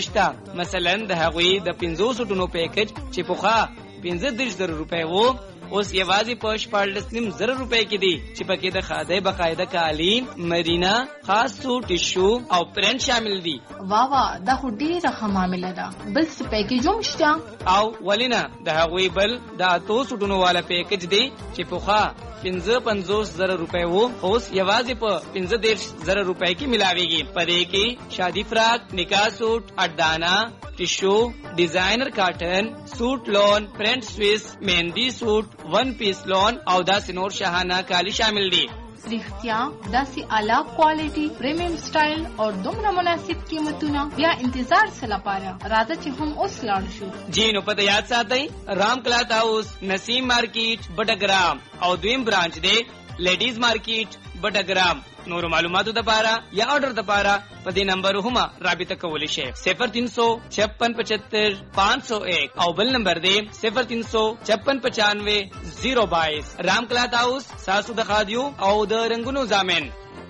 شته. مثلا د هغوی د 500 ټونو پیکج چې پوخا 15,000 روپۍ وو اوس یوازې په 14,500 روپۍ کې دي چې پکې د خاده باقاعده کالین، مرینا، خاص سوټ، ټیشو او پرنټ شامل دي. واوا دا خو ډیره ښه معامله ده. بل څه پیکج هم شته؟ او ولینا د هغوی بل د 800 ټونو والا پیکج دی چې پوخا 55,000 روپۍ وو اوس یوازې په 15,000 روپۍ کې ملاويږي. پدې کې شادي فراق، نکاح سوټ، اډانا، ټیشو، ډیزاینر کاټن، سوټ لون، پرنٹ سویس، مهندی سوټ، ون پیس لون او داسې نور شاهانه کالی شامل دي. رښتیا داسې اعلی کوالټي، پریمیم سټایل او دومره مناسب قیمتونه، بیا انتظار څه لپاره؟ راځه چې هم اوس لاړ شو. جی نو پته یاد ساتئ، رام کلاث هاوس، نسیم مارکیټ، بټګرام او دویم برانچ دی لیډیز مارکیټ بټګرام. نور معلوماتو د پاره یا آرډر د پاره په دې نمبر هم رابطه کولی شئ 0356557501 او بل نمبر دی 0356955022. رام کلاث هاوس ساسو د خادیو او د رنگونو ضامن.